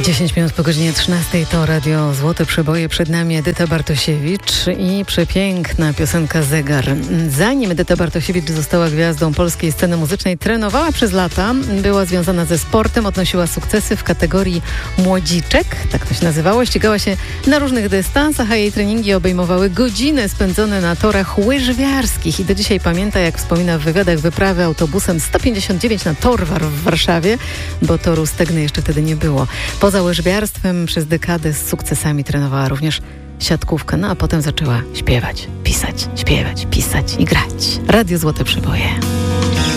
10 minut po godzinie 13 to Radio Złote Przeboje. Przed nami Edyta Bartosiewicz i przepiękna piosenka Zegar. Zanim Edyta Bartosiewicz została gwiazdą polskiej sceny muzycznej, trenowała przez lata, była związana ze sportem, odnosiła sukcesy w kategorii młodziczek, tak to się nazywało, ścigała się na różnych dystansach, a jej treningi obejmowały godziny spędzone na torach łyżwiarskich i do dzisiaj pamięta, jak wspomina w wywiadach, wyprawy autobusem 159 na Torwar w Warszawie, bo toru Stegny jeszcze wtedy nie było. Poza łyżwiarstwem przez dekadę z sukcesami trenowała również siatkówkę, no a potem zaczęła śpiewać, pisać i grać. Radio Złote Przeboje.